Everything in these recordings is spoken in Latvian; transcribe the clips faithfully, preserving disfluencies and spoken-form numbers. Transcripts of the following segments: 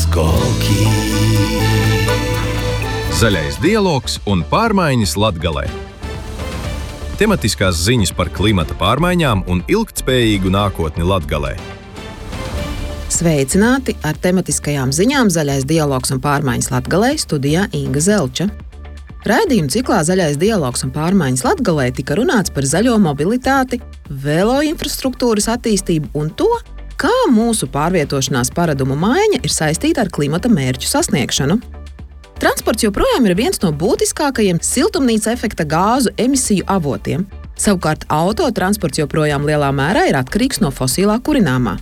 Skoki. Zaļais dialogs un pārmaiņas Latgalē. Tematiskās ziņas par klimata pārmaiņām un ilgtspējīgu nākotni Latgalē. Sveicināti ar tematiskajām ziņām Zaļais dialogs un pārmaiņas Latgalē, studijā Inga Zelča. Raidījuma ciklā Zaļais dialogs un pārmaiņas Latgalē tika runāts par zaļo mobilitāti, velo infrastruktūras attīstību un to, kā mūsu pārvietošanās paradumu maiņa ir saistīta ar klimata mērķu sasniegšanu. Transports joprojām ir viens no būtiskākajiem siltumnīca efekta gāzu emisiju avotiem. Savukārt autotransports joprojām lielā mērā ir atkarīgs no fosilā kurināmā.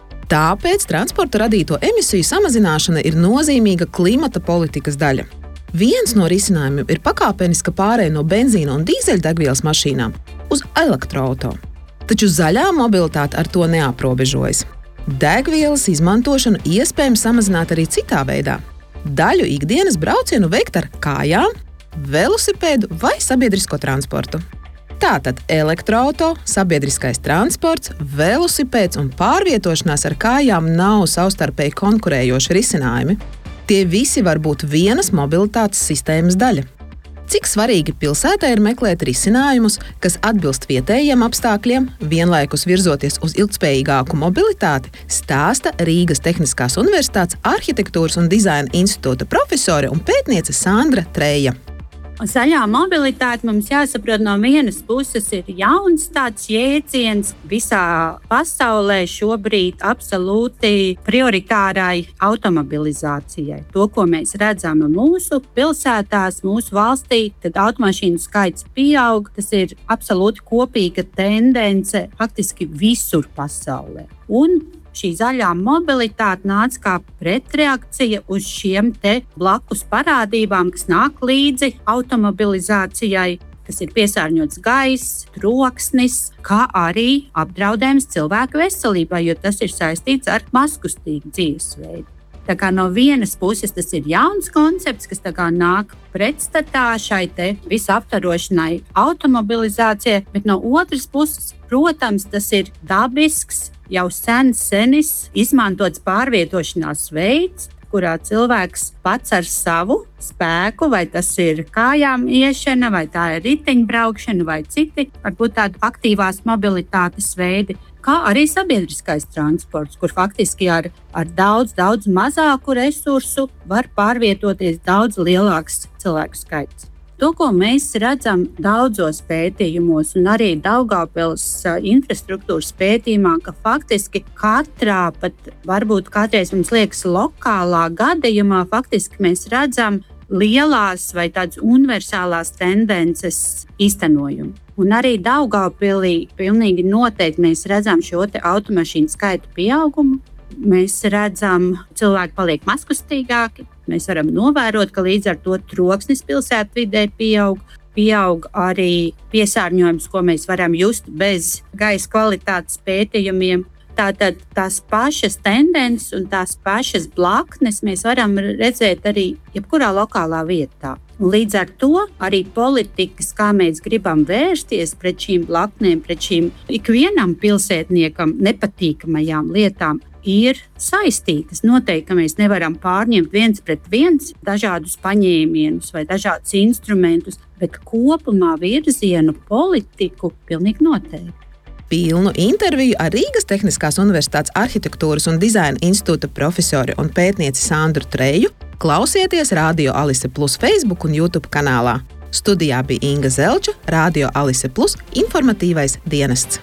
Tāpēc transporta radīto emisiju samazināšana ir nozīmīga klimata politikas daļa. Viens no risinājumiem ir pakāpeniska pārēja no benzīna un dīzeļdegvielas mašīnām uz elektroauto. Taču zaļā mobilitāte ar to neaprobežojas. Degvielas izmantošanu iespējams samazināt arī citā veidā. Daļu ikdienas braucienu veikt ar kājām, velosipēdu vai sabiedrisko transportu. Tātad elektroauto, sabiedriskais transports, velosipēds un pārvietošanās ar kājām nav savstarpēji konkurējoši risinājumi. Tie visi var būt vienas mobilitātes sistēmas daļa. Cik svarīgi pilsētai ir meklēt risinājumus, kas atbilst vietējiem apstākļiem, vienlaikus virzoties uz ilgtspējīgāku mobilitāti, stāsta Rīgas Tehniskās Universitātes Arhitektūras un dizaina institūta profesore un pētniece Sandra Treja. Zaļā mobilitāte mums jāsaprot no vienas puses ir jauns tāds jēdziens visā pasaulē šobrīd absolūti prioritārai automobilizācijai. To, ko mēs redzam mūsu pilsētās, mūsu valstī, tad automašīnu skaits pieaug. Tas ir absolūti kopīga tendence faktiski visur pasaulē. Un šī zaļā mobilitāte nāca kā pretreakcija uz šiem te blakus parādībām, kas nāk līdzi automobilizācijai. Tas ir piesārņots gaiss, troksnis, kā arī apdraudējums cilvēku veselībai, jo tas ir saistīts ar mazkustīgu dzīvesveidu. Tā kā no vienas puses tas ir jauns koncepts, kas tā kā nāk pretstatā šai te visaptvarošanai automobilizācijai, bet no otras puses, protams, tas ir dabisks, jau sen senis izmantots pārvietošanās veids, kurā cilvēks pats ar savu spēku, vai tas ir kājām iešana, vai tā ir riteņbraukšana, vai citi, varbūt tādi aktīvās mobilitātes veidi, kā arī sabiedriskais transports, kur faktiski ar, ar daudz, daudz mazāku resursu var pārvietoties daudz lielāks cilvēku skaits. To, ko mēs redzam daudzos pētījumos un arī Daugavpils infrastruktūras pētījumā, ka faktiski katrā, pat varbūt kādreiz mums liekas lokālā gadījumā, faktiski mēs redzam lielās vai tādas universālās tendences īstenojumu. Un arī Daugavpilī pilnīgi noteikti mēs redzam šo te automašīnu skaitu pieaugumu. Mēs redzam, cilvēki paliek mazkustīgāki. Mēs varam novērot, ka līdz ar to troksnis pilsētvidē pieaug. Pieaug arī piesārņojums, ko mēs varam just bez gaisa kvalitātes pētījumiem. Tātad tās pašas tendences un tās pašas blaknes mēs varam redzēt arī jebkurā lokālā vietā. Un līdz ar to arī politikas, kā mēs gribam vērsties pret šīm blaknēm, pret šīm ikvienam pilsētniekam nepatīkamajām lietām, ir saistītas. Noteikti, ka mēs nevaram pārņemt viens pret viens dažādus paņēmienus vai dažādus instrumentus, bet kopumā virzienu politiku pilnīgi noteikti. Pilnu interviju ar Rīgas Tehniskās Universitātes Arhitektūras un dizaina institūta profesori un pētnieci Sandru Treju klausieties Radio Alise Plus Facebook un YouTube kanālā. Studijā bija Inga Zelča, Radio Alise Plus informatīvais dienests.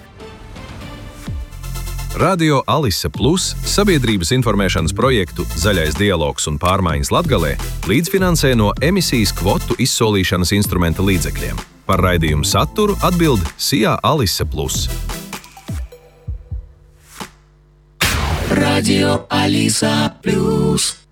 Radio Alise Plus sabiedrības informēšanas projektu Zaļais dialogs un pārmaiņas Latgalē līdzfinansē no emisijas kvotu izsolīšanas instrumenta līdzekļiem. Par raidījumu saturu atbild Sijā Alise Plus. Radio Alisa Plus.